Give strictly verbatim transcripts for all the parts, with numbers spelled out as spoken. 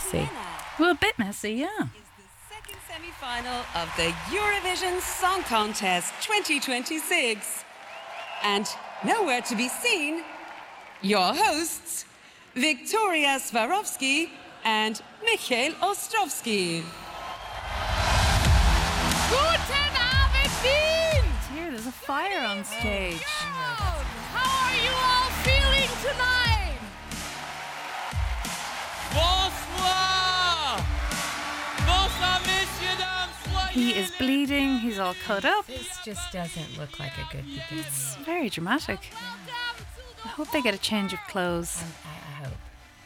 messy. Well, a bit messy, yeah. Second semi-final of the Eurovision Song Contest twenty twenty-six. And nowhere to be seen, your hosts, Victoria Swarovski and Michael Ostrowski. Guten Abend, Wien! Here, there's a fire on stage. How are you all feeling tonight? Bonsoir! Bonsoir, messieurs, dames, soyez He is bleeding, he's all cut up. This just doesn't look like a good beginning. It's very dramatic. I hope they get a change of clothes. Um, I, I hope.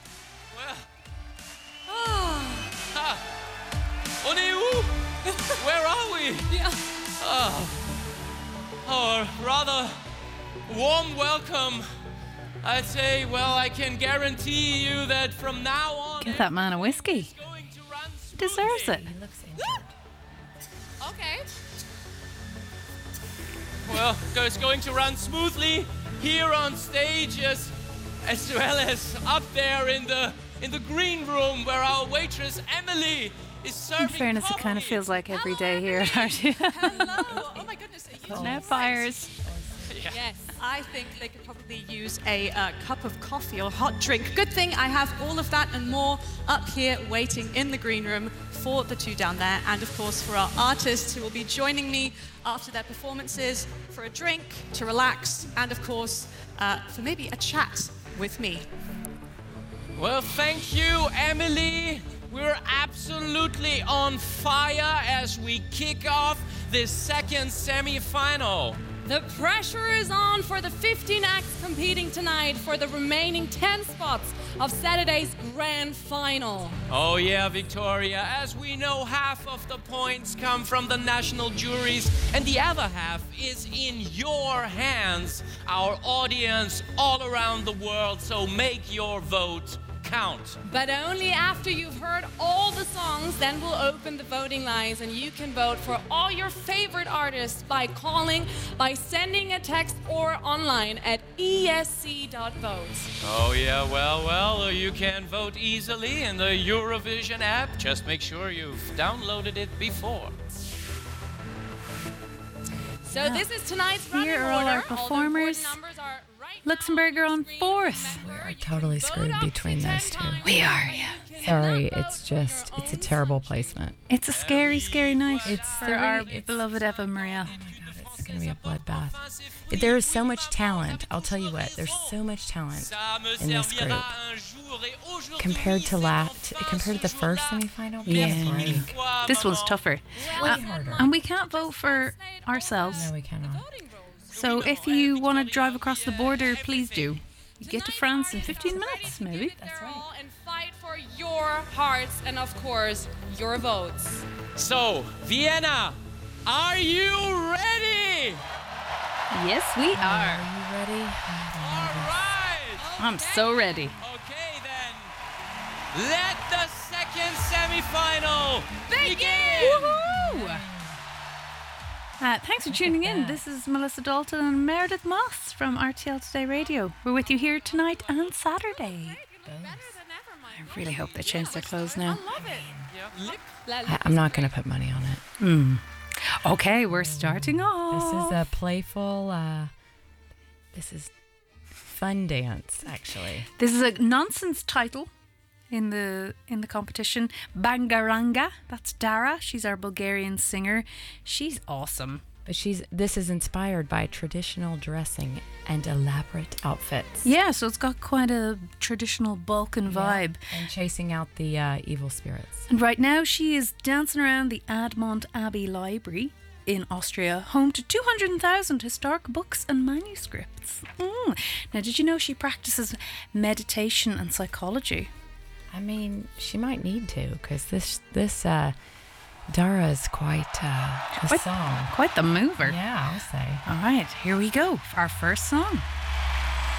Well. Ah. On est où? Where are we? Yeah. Oh. Oh, rather warm welcome. I'd say, well, I can guarantee you that from now on... Give that man a whiskey. it's going to run He deserves it. He looks injured. Okay. Well, it's going to run smoothly here on stage as, as well as up there in the in the green room where our waitress Emily is serving. In fairness, it kind of coffee. feels like every day here at R T L. Hello. Oh my goodness. You But now fires. Yes, I think they could probably use a uh, cup of coffee or hot drink. Good thing I have all of that and more up here waiting in the green room for the two down there, and of course for our artists who will be joining me after their performances for a drink, to relax, and of course uh, for maybe a chat with me. Well, thank you, Emily. We're absolutely on fire as we kick off this second semi-final. The pressure is on for the fifteen acts competing tonight for the remaining ten spots of Saturday's grand final. Oh yeah, Victoria. As we know, half of the points come from the national juries and the other half is in your hands, our audience all around the world. So make your vote count. But only after you've heard all the songs, then we'll open the voting lines and you can vote for all your favorite artists by calling, by sending a text, or online at E S C dot vote. Oh yeah, well, well, you can vote easily in the Eurovision app. Just make sure you've downloaded it before. So this is tonight's running Here are all order. our performers. All the important numbers are right Luxembourg are on fourth. We're totally screwed between those two. We are, yeah. Sorry, it's just, it's a terrible placement. It's a scary, scary night It's for three- our it's- beloved Eva Maria. Oh my God, it's going to be a bloodbath. There is so much talent. I'll tell you what, there's so much talent in this group. Compared to la- t- compared to the first semifinal, Yeah. break. This one's tougher. Way Uh, harder. and we can't vote for ourselves. No, we cannot. So if you want to drive across the border, please do. You get to France in fifteen minutes, maybe. That's right. And fight for your hearts and, of course, your votes. So, Vienna, are you ready? Yes, we Are are. you ready? All right. I'm so ready. Okay then. Let the second semifinal begin. Woohoo! Uh, thanks for tuning in. This is Melissa Dalton and Meredith Moss from R T L Today Radio. We're with you here tonight and Saturday. I really hope they change their clothes now. I, I'm not going to put money on it. Okay, we're starting This off. is a playful, uh, this is fun dance, actually. This is a nonsense title in the in the competition. Bangaranga. That's Dara. She's our Bulgarian singer. She's awesome. But she's this is inspired by traditional dressing and elaborate outfits. Yeah, so it's got quite a traditional Balkan vibe. And chasing out the uh, evil spirits. And right now she is dancing around the Admont Abbey Library in Austria, home to two hundred thousand historic books and manuscripts. Mm. Now, did you know she practices meditation and psychology? I mean, she might need to, because this this uh, Dara is quite uh, a Quite- song. Quite the mover. Yeah, I'll say. All right, here we go for our first song.